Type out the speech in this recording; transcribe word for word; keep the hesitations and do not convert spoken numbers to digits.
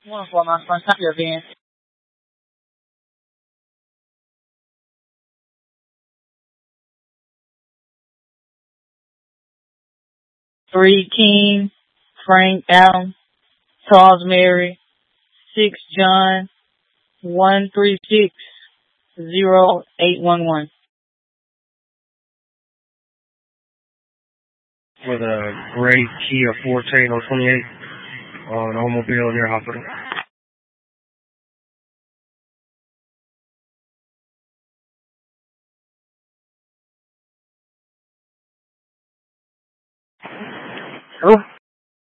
One for my front top of your van. Three King, Frank Allen, Charles Mary, six John, one three six zero eight one one. With a gray Kia Forte on twenty-eight on automobile near hospital. Hello?